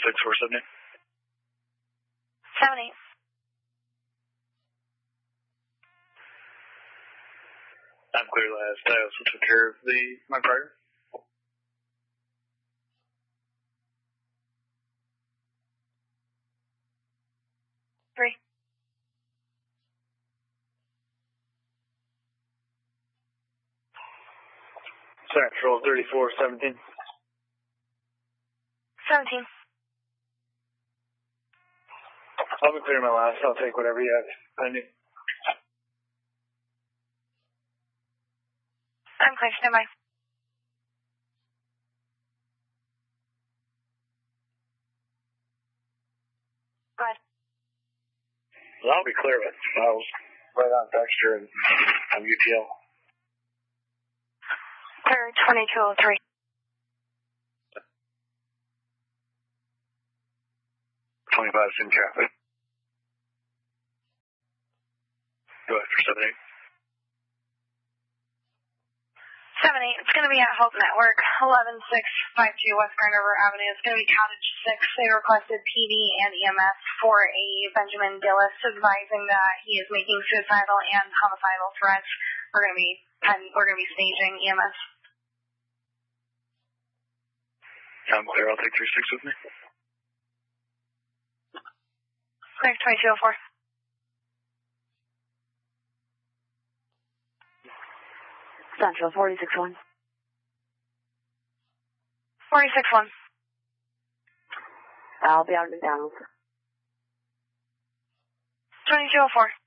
6478. 78. I'm clear last. I also took care of my prior. Three. Central 3417. 17. I'll be clear my last. I'll take whatever you have. I need. I'm clear. Stand by. Go ahead. Well, I'll be clear with it. I was right on Dexter and on UTL. Clear 2203. 25's in traffic. Go ahead for 78. 78. It's going to be at Hope Network, 11652 West Grand River Avenue. It's going to be Cottage 6. They requested PD and EMS for a Benjamin Gillis, advising that he is making suicidal and homicidal threats. We're going to be staging EMS. I'm clear. I'll take 36 with me. Clear 2204. Central 461. 461. I'll be out of McDonald's. 2204.